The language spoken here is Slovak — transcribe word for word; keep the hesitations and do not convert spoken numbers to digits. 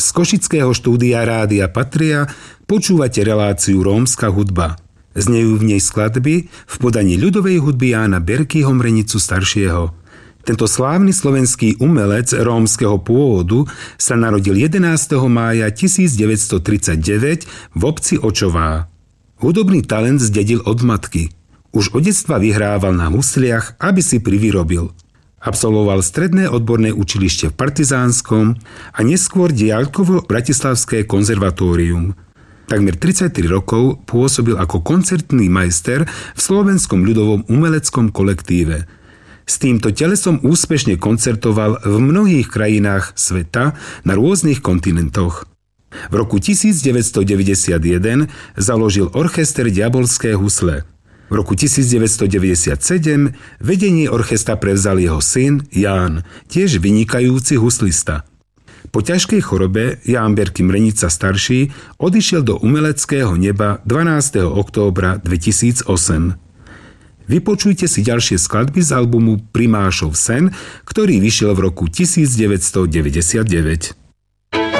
Z košického štúdia Rádia Patria počúvate reláciu Rómska hudba. Znejú v nej skladby v podaní ľudovej hudby Jána Berkyho Mrenicu staršieho. Tento slávny slovenský umelec rómskeho pôvodu sa narodil jedenásteho mája tisícdeväťstotridsaťdeväť v obci Očová. Hudobný talent zdedil od matky. Už od detstva vyhrával na husliach, aby si privyrobil. Absolvoval stredné odborné učilište v Partizánskom a neskôr diaľkovo Bratislavské konzervatórium. Takmer tridsaťtri rokov pôsobil ako koncertný majster v Slovenskom ľudovom umeleckom kolektíve. S týmto telesom úspešne koncertoval v mnohých krajinách sveta na rôznych kontinentoch. V roku tisícdeväťstodeväťdesiatjeden založil orchester Diabolské husle. V roku tisícdeväťstodeväťdesiatsedem vedenie orchestra prevzal jeho syn Ján, tiež vynikajúci huslista. Po ťažkej chorobe Ján Berky Mrenica starší odišiel do umeleckého neba dvanásteho októbra dvetisícosem. Vypočujte si ďalšie skladby z albumu Primášov sen, ktorý vyšiel v roku tisícdeväťstodeväťdesiatdeväť.